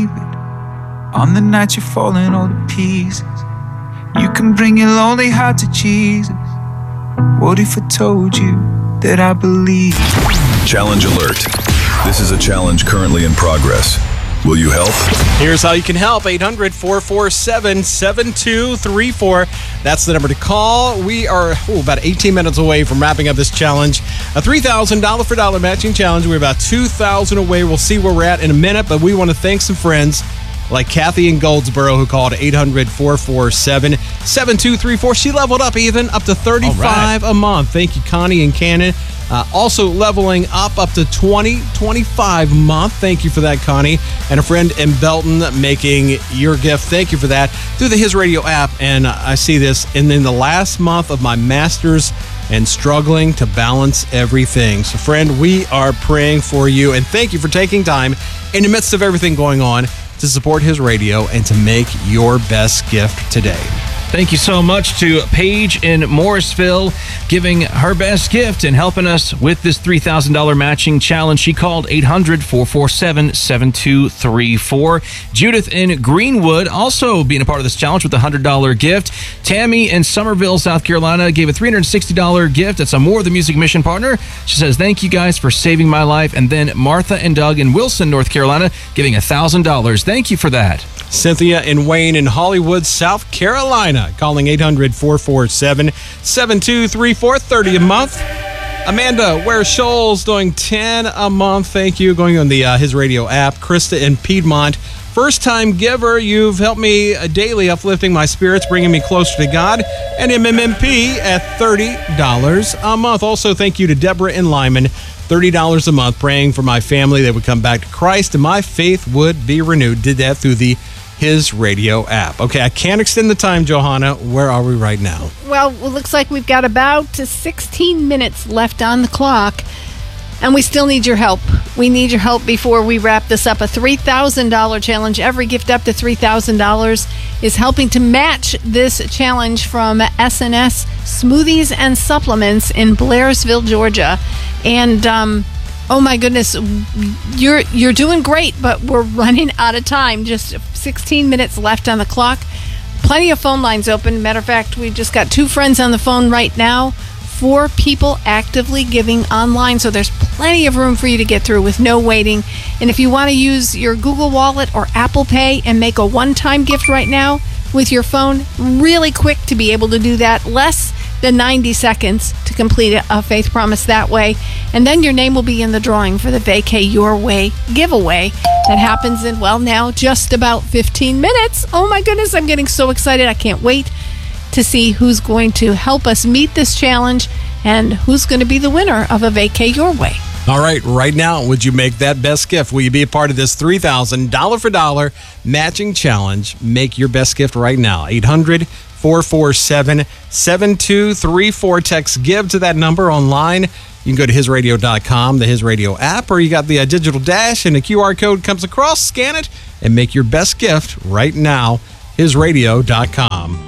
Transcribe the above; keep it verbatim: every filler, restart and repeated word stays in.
believe it. On the night you're falling all to pieces, you can bring your lonely heart to Jesus. What if I told you that I believe? Challenge alert. This is a challenge currently in progress. Will you help? Here's how you can help. eight hundred, four four seven, seven two three four. That's the number to call. We are ooh, about eighteen minutes away from wrapping up this challenge. A three thousand dollars for dollar matching challenge. We're about two thousand away. We'll see where we're at in a minute, but we want to thank some friends like Kathy in Goldsboro, who called eight hundred, four four seven, seven two three four. She leveled up even, up to thirty-five right. a month. Thank you, Connie and Cannon. Uh, also leveling up up to twenty, twenty-five a month. Thank you for that, Connie. And a friend in Belton making your gift. Thank you for that. Through the His Radio app, and I see this. And in the last month of my master's and struggling to balance everything. So, friend, we are praying for you. And thank you for taking time in the midst of everything going on to support His Radio and to make your best gift today. Thank you so much to Paige in Morrisville, giving her best gift and helping us with this three thousand dollars matching challenge. She called eight hundred, four four seven, seven two three four. Judith in Greenwood also being a part of this challenge with a one hundred dollars gift. Tammy in Somerville, South Carolina gave a three hundred sixty dollars gift. That's a More the Music Mission partner. She says, thank you guys for saving my life. And then Martha and Doug in Wilson, North Carolina, giving one thousand dollars. Thank you for that. Cynthia and Wayne in Hollywood, South Carolina, calling eight hundred, four four seven, seven two three four, thirty a month. Amanda Ware Shoals doing ten a month. Thank you. Going on the uh, His Radio app. Krista in Piedmont, first-time giver. You've helped me daily, uplifting my spirits, bringing me closer to God. And M M M P at thirty dollars a month. Also, thank you to Deborah in Lyman, thirty dollars a month, praying for my family that would come back to Christ and my faith would be renewed. Did that through the His Radio app. Okay, I can't extend the time, Johanna. Where are we right now? Well, it looks like we've got about sixteen minutes left on the clock, and we still need your help. We need your help before we wrap this up. A three thousand dollars challenge. Every gift up to three thousand dollars is helping to match this challenge from S and S Smoothies and Supplements in Blairsville, Georgia. And, um... oh my goodness, you're you're doing great, but we're running out of time. Just sixteen minutes left on the clock. Plenty of phone lines open. Matter of fact, we just got two friends on the phone right now. Four people actively giving online, so there's plenty of room for you to get through with no waiting. And if you want to use your Google Wallet or Apple Pay and make a one-time gift right now with your phone, really quick to be able to do that. Less than ninety seconds to complete a faith promise that way. And then your name will be in the drawing for the Vacay Your Way giveaway that happens in, well, now just about fifteen minutes. Oh my goodness, I'm getting so excited. I can't wait to see who's going to help us meet this challenge and who's going to be the winner of a Vacay Your Way. All right, right now, would you make that best gift? Will you be a part of this three thousand dollars for dollar matching challenge? Make your best gift right now. eight hundred, four four seven, seven two three four. Text GIVE to that number online. You can go to his radio dot com, the His Radio app, or you got the uh, digital dash and the Q R code comes across. Scan it and make your best gift right now. his radio dot com.